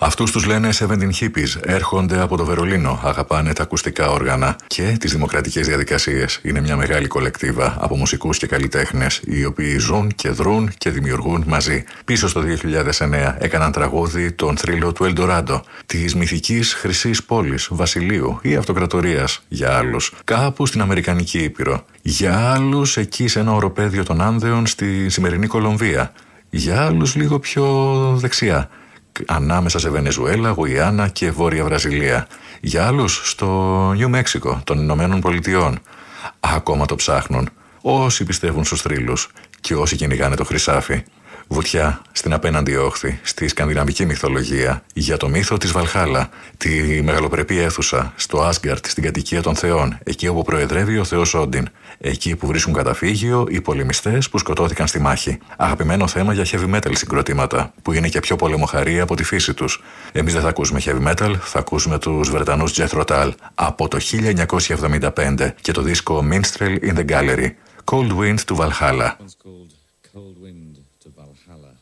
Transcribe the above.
Αυτούς τους λένε 70 hippies, έρχονται από το Βερολίνο, αγαπάνε τα ακουστικά όργανα και τις δημοκρατικές διαδικασίες. Είναι μια μεγάλη κολεκτίβα από μουσικούς και καλλιτέχνες, οι οποίοι ζουν και δρούν και δημιουργούν μαζί. Πίσω στο 2009 έκαναν τραγούδι τον θρύλο του Ελντοράντο, της μυθικής Χρυσής Πόλης, Βασιλείου ή Αυτοκρατορίας για άλλους, κάπου στην Αμερικανική Ήπειρο. Για άλλους εκεί σε ένα οροπέδιο των Άνδεων στη σημερινή Κολομβία. Για άλλους λίγο πιο δεξιά, ανάμεσα σε Βενεζουέλα, Γουιάννα και Βόρεια Βραζιλία. Για άλλους στο Νιου Μέξικο των Ηνωμένων Πολιτειών. Ακόμα το ψάχνουν όσοι πιστεύουν στους θρύλους και όσοι κυνηγάνε το χρυσάφι. Βουτιά στην απέναντι όχθη, στη σκανδιναβική μυθολογία, για το μύθο της Βαλχάλα, τη μεγαλοπρεπή αίθουσα, στο Άσγκαρτ, στην κατοικία των θεών, εκεί όπου προεδρεύει ο θεός Όντιν, εκεί που βρίσκουν καταφύγιο οι πολεμιστές που σκοτώθηκαν στη μάχη. Αγαπημένο θέμα για heavy metal συγκροτήματα, που είναι και πιο πολεμοχαρή από τη φύση τους. Εμείς δεν θα ακούσουμε heavy metal, θα ακούσουμε τους Βρετανούς Jethro Tull από το 1975 και το δίσκο Minstrel in the Gallery, Cold Wind to Valhalla. Cold Wind to Valhalla.